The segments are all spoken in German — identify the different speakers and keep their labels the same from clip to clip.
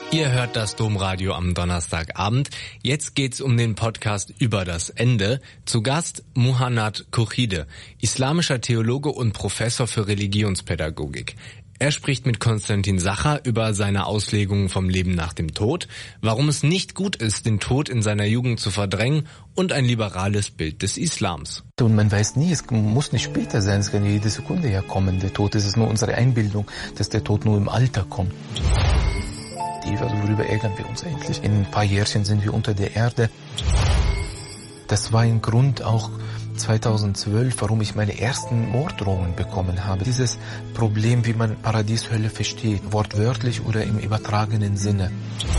Speaker 1: Ihr hört das Domradio am Donnerstagabend. Jetzt geht's um den Podcast Über das Ende. Zu Gast Muhannad Khurshide, islamischer Theologe und Professor für Religionspädagogik. Er spricht mit Konstantin Sacher über seine Auslegungen vom Leben nach dem Tod, warum es nicht gut ist, den Tod in seiner Jugend zu verdrängen und ein liberales Bild des Islams.
Speaker 2: Und man weiß nie, es muss nicht später sein, es kann jede Sekunde herkommen. Der Tod, es ist nur unsere Einbildung, dass der Tod nur im Alter kommt. Also worüber ärgern wir uns eigentlich? In ein paar Jährchen sind wir unter der Erde. Das war ein Grund auch 2012, warum ich meine ersten Morddrohungen bekommen habe. Dieses Problem, wie man Paradies, Hölle versteht, wortwörtlich oder im übertragenen Sinne.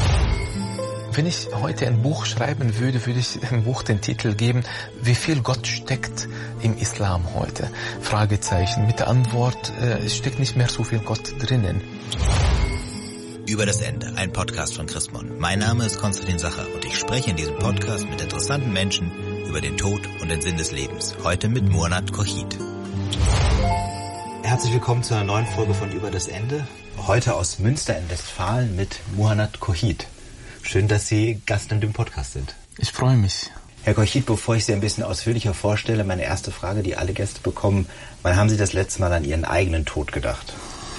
Speaker 2: Wenn ich heute ein Buch schreiben würde, würde ich im Buch den Titel geben, wie viel Gott steckt im Islam heute? Fragezeichen. Mit der Antwort, es steckt nicht mehr so viel Gott drinnen.
Speaker 3: Über das Ende, ein Podcast von Chrismon. Mein Name ist Konstantin Sacher und ich spreche in diesem Podcast mit interessanten Menschen über den Tod und den Sinn des Lebens. Heute mit Muhannad Khurshide. Herzlich willkommen zu einer neuen Folge von Über das Ende. Heute aus Münster in Westfalen mit Muhannad Khurshide. Schön, dass Sie Gast in dem Podcast sind.
Speaker 2: Ich freue mich.
Speaker 3: Herr Khurshide, bevor ich Sie ein bisschen ausführlicher vorstelle, meine erste Frage, die alle Gäste bekommen. Wann haben Sie das letzte Mal an Ihren eigenen Tod gedacht?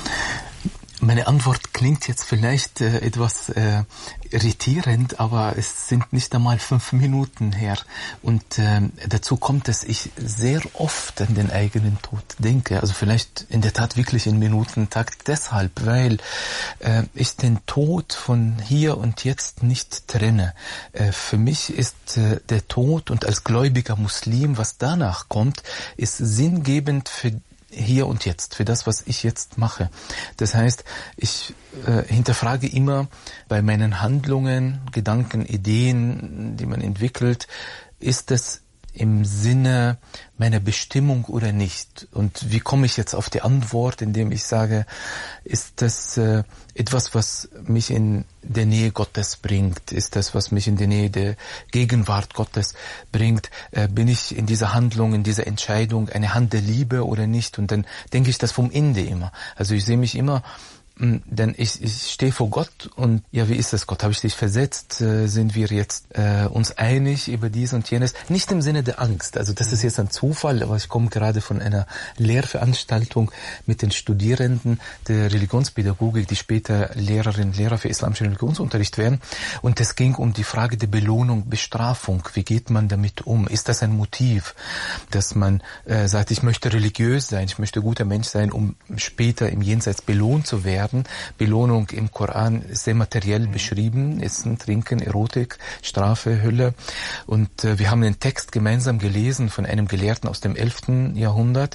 Speaker 2: Meine Antwort klingt jetzt vielleicht etwas irritierend, aber es sind nicht einmal 5 Minuten her. Und dazu kommt, dass ich sehr oft an den eigenen Tod denke. Also vielleicht in der Tat wirklich in Minutentakt. Deshalb, weil ich den Tod von hier und jetzt nicht trenne. Für mich ist der Tod und als gläubiger Muslim, was danach kommt, ist sinngebend für hier und jetzt, für das, was ich jetzt mache. Das heißt, ich hinterfrage immer bei meinen Handlungen, Gedanken, Ideen, die man entwickelt, ist das im Sinne meiner Bestimmung oder nicht? Und wie komme ich jetzt auf die Antwort, indem ich sage, ist das etwas, was mich in der Nähe Gottes bringt? Ist das, was mich in die Nähe der Gegenwart Gottes bringt? Bin ich in dieser Handlung, in dieser Entscheidung eine Hand der Liebe oder nicht? Und dann denke ich das vom Ende immer. Also ich sehe mich immer, denn ich stehe vor Gott und ja, wie ist das, Gott? Habe ich dich versetzt? Sind wir jetzt uns einig über dies und jenes? Nicht im Sinne der Angst. Also das ist jetzt ein Zufall, aber ich komme gerade von einer Lehrveranstaltung mit den Studierenden der Religionspädagogik, die später Lehrerinnen und Lehrer für islamischen Religionsunterricht werden. Und es ging um die Frage der Belohnung, Bestrafung. Wie geht man damit um? Ist das ein Motiv, dass man sagt, ich möchte religiös sein, ich möchte guter Mensch sein, um später im Jenseits belohnt zu werden? Belohnung im Koran ist sehr materiell beschrieben. Essen, Trinken, Erotik, Strafe, Hölle. Und wir haben den Text gemeinsam gelesen von einem Gelehrten aus dem 11. Jahrhundert,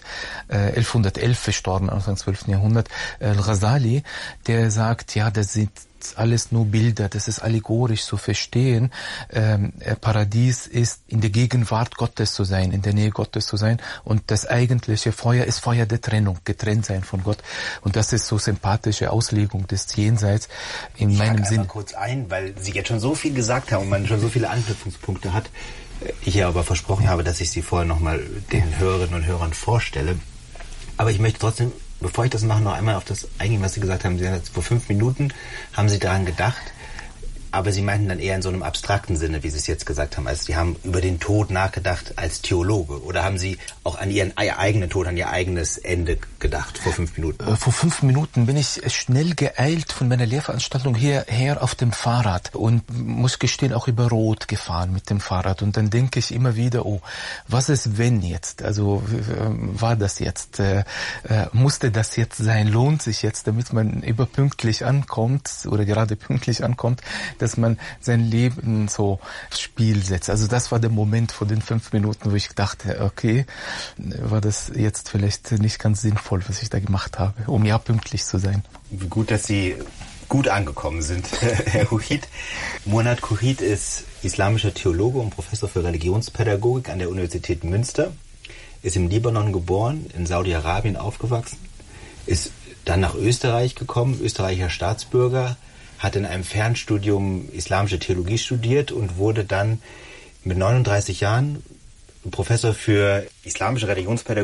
Speaker 2: 1111 verstorben, Anfang 12. Jahrhundert, Al-Ghazali, der sagt, ja, das sind alles nur Bilder, das ist allegorisch zu verstehen. Paradies ist in der Gegenwart Gottes zu sein, in der Nähe Gottes zu sein, und das eigentliche Feuer ist Feuer der Trennung, getrennt sein von Gott. Und das ist so sympathische Auslegung des Jenseits in meinem Sinn. Ich mal
Speaker 3: kurz ein, weil Sie jetzt schon so viel gesagt haben und man schon so viele Anknüpfungspunkte hat. Ich ja aber versprochen habe, dass ich Sie vorher nochmal den Hörerinnen und Hörern vorstelle. Aber ich möchte trotzdem, bevor ich das mache, noch einmal auf das eingehen, was Sie gesagt haben. Sie haben jetzt vor 5 Minuten, haben Sie daran gedacht, aber Sie meinten dann eher in so einem abstrakten Sinne, wie Sie es jetzt gesagt haben. Also Sie haben über den Tod nachgedacht als Theologe. Oder haben Sie auch an Ihren eigenen Tod, an Ihr eigenes Ende gedacht vor 5 Minuten?
Speaker 2: Vor 5 Minuten bin ich schnell geeilt von meiner Lehrveranstaltung hierher auf dem Fahrrad und muss gestehen, auch über Rot gefahren mit dem Fahrrad. Und dann denke ich immer wieder, oh, was ist wenn jetzt? Also war das jetzt? Musste das jetzt sein? Lohnt sich jetzt, damit man überpünktlich ankommt oder gerade pünktlich ankommt, dass man sein Leben so aufs Spiel setzt. Also das war der Moment vor den 5 Minuten, wo ich dachte, okay, war das jetzt vielleicht nicht ganz sinnvoll, was ich da gemacht habe, um ja pünktlich zu sein.
Speaker 3: Gut, dass Sie gut angekommen sind, Herr Khurshide. Muhannad Khurshide ist islamischer Theologe und Professor für Religionspädagogik an der Universität Münster, ist im Libanon geboren, in Saudi-Arabien aufgewachsen, ist dann nach Österreich gekommen, österreichischer Staatsbürger, hat in einem Fernstudium islamische Theologie studiert und wurde dann mit 39 Jahren Professor für islamische Religionspädagogik